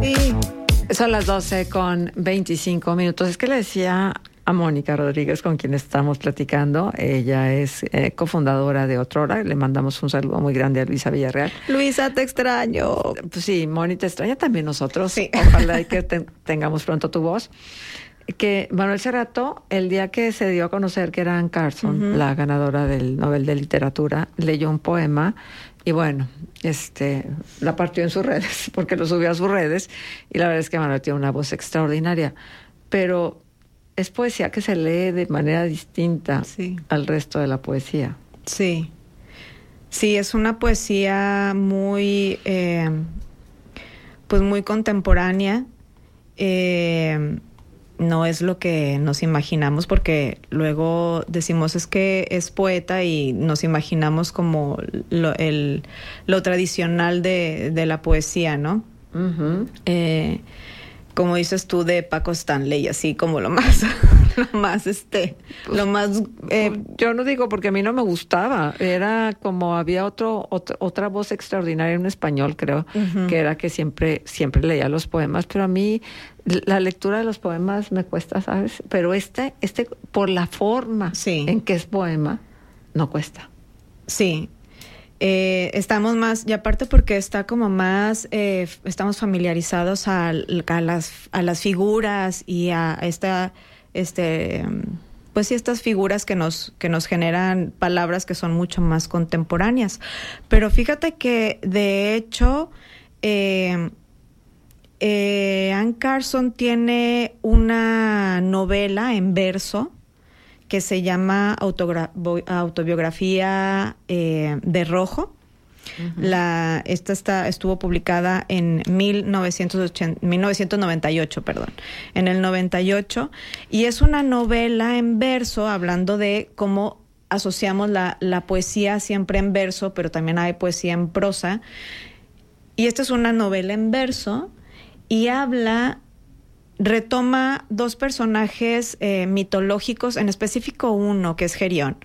Sí. Son las 12:25. Es que le decía a Mónica Rodríguez, con quien estamos platicando. Ella es cofundadora de Otrora. Le mandamos un saludo muy grande a Luisa Villarreal. Luisa, te extraño. Pues sí, Moni, te extraña también nosotros. Sí. Ojalá que tengamos pronto tu voz. Que Manuel Serrato, el día que se dio a conocer que era Anne Carson, la ganadora del Nobel de Literatura, leyó un poema y bueno, la partió en sus redes, porque lo subió a sus redes, y la verdad es que Manuel tiene una voz extraordinaria, pero es poesía que se lee de manera distinta al resto de la poesía. Sí, sí, es una poesía muy, pues muy contemporánea. No es lo que nos imaginamos, porque luego decimos es que es poeta y nos imaginamos como lo tradicional de la poesía, ¿no? Uh-huh. Como dices tú, de Paco Stanley, así como lo más yo no digo porque a mí no me gustaba, era como había otra voz extraordinaria en español, creo, que era que siempre leía los poemas, pero a mí la lectura de los poemas me cuesta, ¿sabes? Pero por la forma en que es poema, no cuesta. Sí. Estamos más, y aparte porque está como más, estamos familiarizados a las figuras y a pues sí, estas figuras que nos generan palabras que son mucho más contemporáneas. Pero fíjate que de hecho Anne Carson tiene una novela en verso que se llama Autobiografía de Rojo. Uh-huh. Esta estuvo publicada en 1998, en el 98, y es una novela en verso hablando de cómo asociamos la poesía siempre en verso, pero también hay poesía en prosa. Y esta es una novela en verso y retoma dos personajes mitológicos, en específico uno que es Gerión,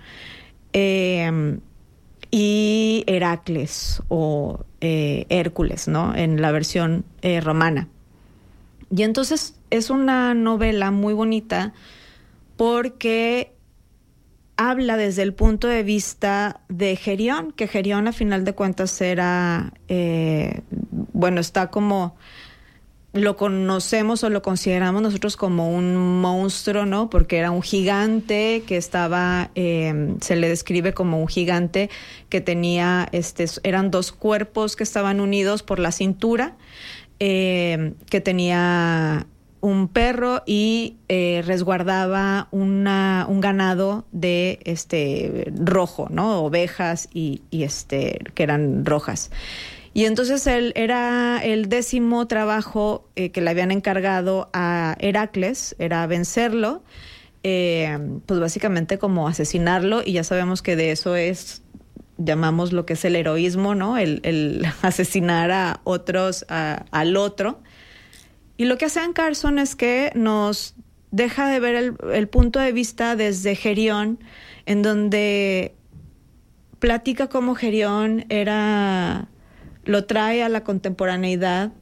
y Heracles o Hércules, ¿no? En la versión romana. Y entonces es una novela muy bonita porque habla desde el punto de vista de Gerión, que Gerión a final de cuentas era, está como lo conocemos o lo consideramos nosotros como un monstruo, ¿no? Porque era un gigante que estaba, se le describe como un gigante que tenía, eran dos cuerpos que estaban unidos por la cintura, que tenía un perro y resguardaba un ganado de rojo, ¿no? Ovejas y que eran rojas. Y entonces él era el 10º trabajo que le habían encargado a Heracles, era vencerlo, pues básicamente como asesinarlo, y ya sabemos que de eso llamamos lo que es el heroísmo, ¿no? El asesinar a otros, al otro. Y lo que hace Anne Carson es que nos deja de ver el punto de vista desde Gerión, en donde platica cómo Gerión lo trae a la contemporaneidad,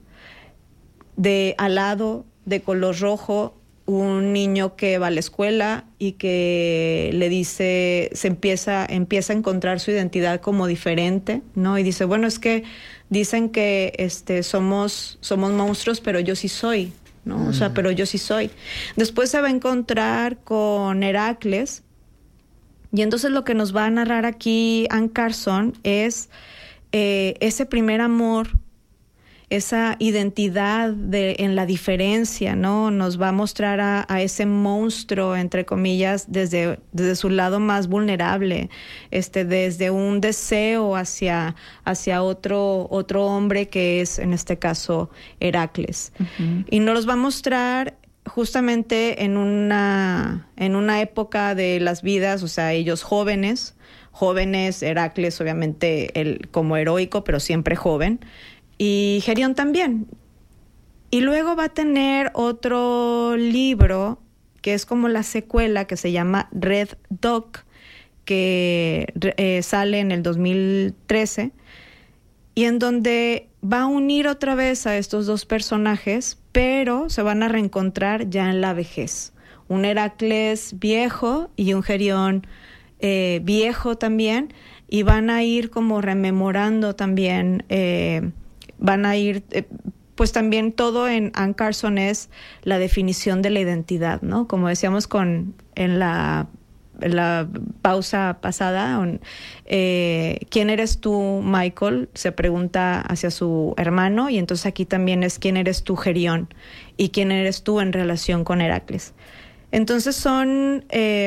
alado, de color rojo, un niño que va a la escuela y que le dice, empieza a encontrar su identidad como diferente, ¿no? Y dice, bueno, es que dicen que somos monstruos, pero yo sí soy, ¿no? O sea, pero yo sí soy. Después se va a encontrar con Heracles, y entonces lo que nos va a narrar aquí Anne Carson es ese primer amor, esa identidad en la diferencia, ¿no? Nos va a mostrar a ese monstruo, entre comillas, desde su lado más vulnerable, desde un deseo hacia otro hombre, que es, en este caso, Heracles. Uh-huh. Y nos los va a mostrar justamente en una época de las vidas, o sea, ellos jóvenes, Heracles obviamente como heroico, pero siempre joven, y Gerión también. Y luego va a tener otro libro que es como la secuela, que se llama Red Dog, que sale en el 2013, y en donde va a unir otra vez a estos dos personajes, pero se van a reencontrar ya en la vejez. Un Heracles viejo y un Gerión viejo también, y van a ir como rememorando también, van a ir, pues también todo en Anne Carson es la definición de la identidad, ¿no? Como decíamos en la pausa pasada, ¿quién eres tú, Michael? Se pregunta hacia su hermano, y entonces aquí también es ¿quién eres tú, Gerión? Y ¿quién eres tú en relación con Heracles? Entonces son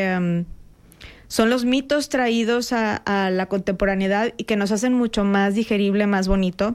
los mitos traídos a la contemporaneidad y que nos hacen mucho más digerible, más bonito.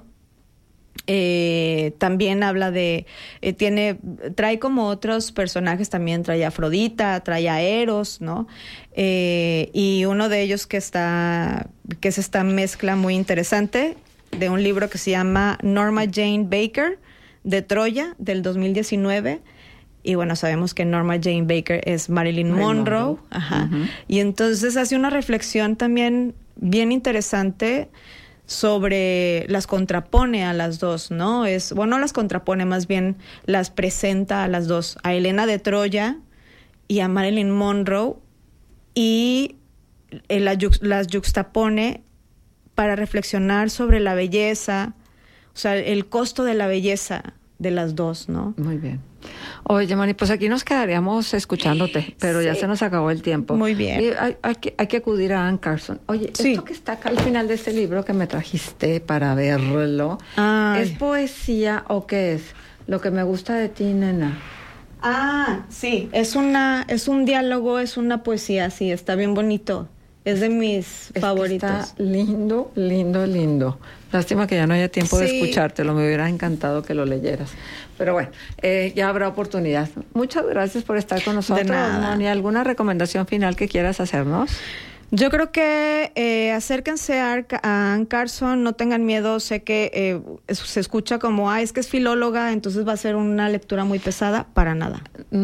También habla de trae como otros personajes también, trae a Afrodita, trae a Eros, ¿no? Y uno de ellos que es esta mezcla muy interesante de un libro que se llama Norma Jane Baker de Troya del 2019. Y bueno, sabemos que Norma Jane Baker es Marilyn Monroe. Ajá. Uh-huh. Y entonces hace una reflexión también bien interesante sobre, las contrapone a las dos, ¿no? No las contrapone, más bien las presenta a las dos, a Helena de Troya y a Marilyn Monroe, y las yuxtapone para reflexionar sobre la belleza, o sea, el costo de la belleza de las dos, ¿no? Muy bien. Oye, Moni, pues aquí nos quedaríamos escuchándote, pero ya se nos acabó el tiempo. Muy bien. Y hay que acudir a Anne Carson. Oye, esto que está acá al final de este libro que me trajiste para verlo, ¿es poesía o qué es? Lo que me gusta de ti, nena. Sí, es un diálogo, es una poesía, sí, está bien bonito. Es de mis favoritos. Está lindo, lindo, lindo. Lástima que ya no haya tiempo de escuchártelo. Me hubiera encantado que lo leyeras. Pero bueno, ya habrá oportunidad. Muchas gracias por estar con nosotros. De nada. Moni, ¿alguna recomendación final que quieras hacernos? Yo creo que acérquense a Anne Carson, no tengan miedo. Sé que se escucha como, es que es filóloga, entonces va a ser una lectura muy pesada. Para nada.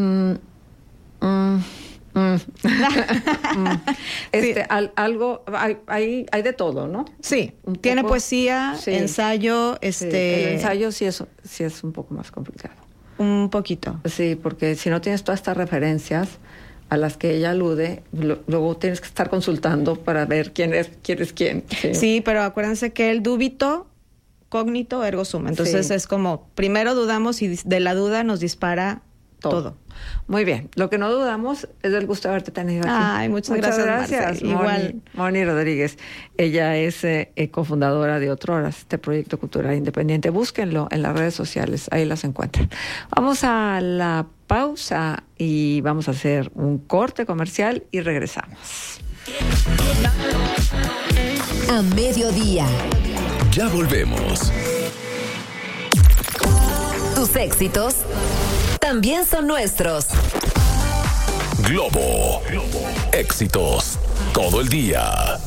Algo hay de todo, ¿no? Sí, tiene poesía, ensayo, el ensayo sí es un poco más complicado. Un poquito. Sí, porque si no tienes todas estas referencias a las que ella alude, luego tienes que estar consultando para ver quién es quién. Sí, pero acuérdense que el dubito cognito ergo sum. Entonces es como, primero dudamos y de la duda nos dispara todo. Muy bien. Lo que no dudamos es del gusto de haberte tenido aquí. Muchas gracias. Igual. Moni Rodríguez. Ella es cofundadora de Otroras, este proyecto cultural independiente. Búsquenlo en las redes sociales, ahí las encuentran. Vamos a la pausa y vamos a hacer un corte comercial y regresamos. A mediodía. Ya volvemos. Tus éxitos también son nuestros. Globo. Éxitos todo el día.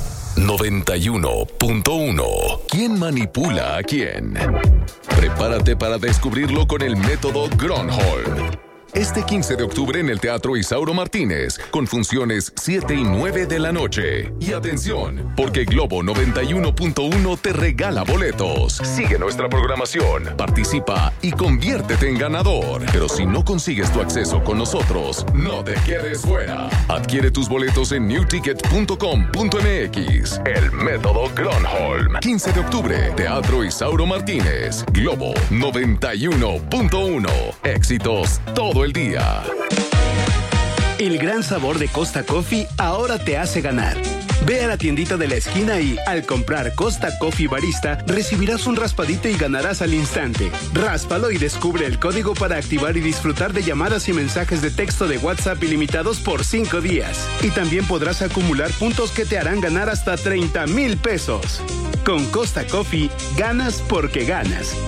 91.1. ¿Quién manipula a quién? Prepárate para descubrirlo con el método Gronholm. Este 15 de octubre en el Teatro Isauro Martínez, con funciones 7 y 9 de la noche. Y atención, porque Globo 91.1 te regala boletos. Sigue nuestra programación, participa y conviértete en ganador. Pero si no consigues tu acceso con nosotros, no te quedes fuera. Adquiere tus boletos en newticket.com.mx. El método Gronholm. 15 de octubre, Teatro Isauro Martínez. Globo 91.1. Éxitos todo el día. El gran sabor de Costa Coffee ahora te hace ganar. Ve a la tiendita de la esquina y, al comprar Costa Coffee Barista, recibirás un raspadito y ganarás al instante. Ráspalo y descubre el código para activar y disfrutar de llamadas y mensajes de texto de WhatsApp ilimitados por 5 días. Y también podrás acumular puntos que te harán ganar hasta 30,000 pesos. Con Costa Coffee, ganas porque ganas.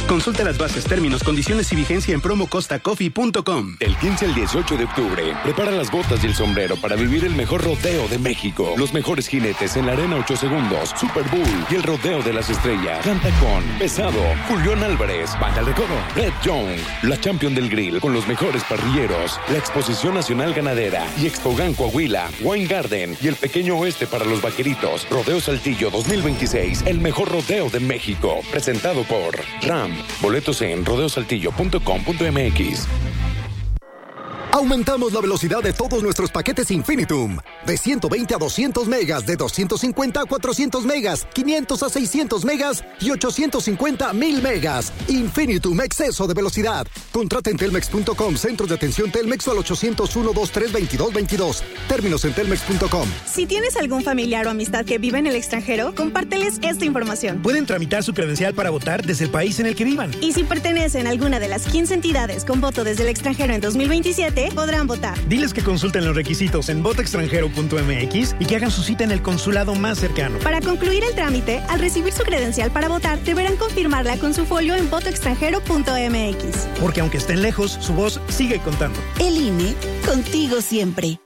Consulta las bases, términos, condiciones y vigencia en promocostacoffee.com. Del 15 al 18 de octubre, prepara las botas y el sombrero para vivir el mejor rodeo de México. Los mejores jinetes en la Arena 8 Segundos, Super Bull y el Rodeo de las Estrellas. Canta con Pesado, Julián Álvarez, Banda El Recodo, Red Young, la Champion del Grill con los mejores parrilleros, la Exposición Nacional Ganadera y Expogan Coahuila, Wine Garden y el Pequeño Oeste para los vaqueritos. Rodeo Saltillo 2026, el mejor rodeo de México. Presentado por RAM. Boletos en rodeosaltillo.com.mx. Aumentamos la velocidad de todos nuestros paquetes Infinitum. De 120 a 200 megas, de 250 a 400 megas, 500 a 600 megas y 850 a 1000 megas. Infinitum, exceso de velocidad. Contrata en telmex.com, centros de atención Telmex o al 801-232-2222. Términos en telmex.com. Si tienes algún familiar o amistad que vive en el extranjero, compárteles esta información. Pueden tramitar su credencial para votar desde el país en el que vivan. Y si pertenecen a alguna de las 15 entidades con voto desde el extranjero en 2027, podrán votar. Diles que consulten los requisitos en votoextranjero.mx y que hagan su cita en el consulado más cercano. Para concluir el trámite, al recibir su credencial para votar, deberán confirmarla con su folio en votoextranjero.mx. Porque aunque estén lejos, su voz sigue contando. El INE, contigo siempre.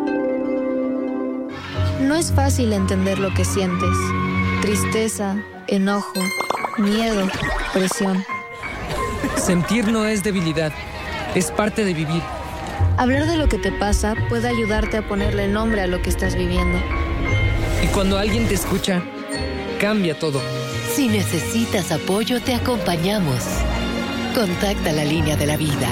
No es fácil entender lo que sientes. Tristeza, enojo, miedo, presión. Sentir no es debilidad. Es parte de vivir. Hablar de lo que te pasa puede ayudarte a ponerle nombre a lo que estás viviendo. Y cuando alguien te escucha, cambia todo. Si necesitas apoyo, te acompañamos. Contacta la línea de la vida.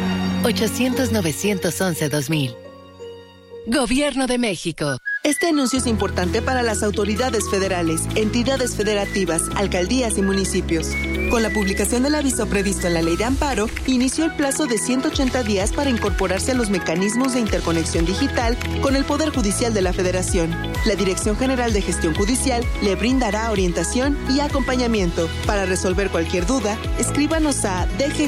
800-911-2000. Gobierno de México. Este anuncio es importante para las autoridades federales, entidades federativas, alcaldías y municipios. Con la publicación del aviso previsto en la Ley de Amparo, inició el plazo de 180 días para incorporarse a los mecanismos de interconexión digital con el Poder Judicial de la Federación. La Dirección General de Gestión Judicial le brindará orientación y acompañamiento. Para resolver cualquier duda, escríbanos a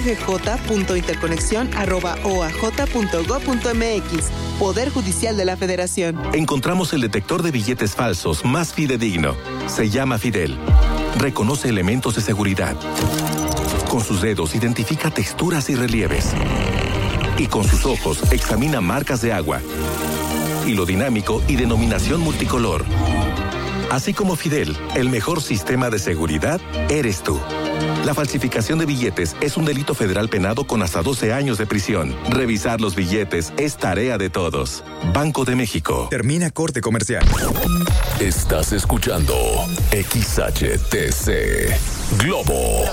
dggj.interconexión@oaj.gov.mx. Poder Judicial de la Federación. Encontramos el detector de billetes falsos más fidedigno. Se llama Fidel. Reconoce elementos de seguridad. Con sus dedos identifica texturas y relieves. Y con sus ojos examina marcas de agua. Hilo dinámico y denominación multicolor. Así como Fidel, el mejor sistema de seguridad eres tú. La falsificación de billetes es un delito federal penado con hasta 12 años de prisión. Revisar los billetes es tarea de todos. Banco de México. Termina corte comercial. Estás escuchando XHTC Globo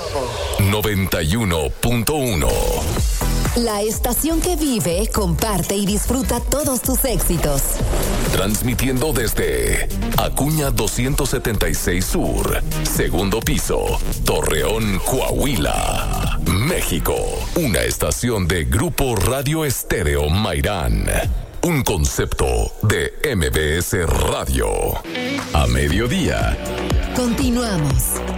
91.1. La estación que vive, comparte y disfruta todos tus éxitos. Transmitiendo desde Acuña 276 Sur, segundo piso, Torreón, Coahuila, México. Una estación de Grupo Radio Estéreo Mairán. Un concepto de MBS Radio. A mediodía. Continuamos.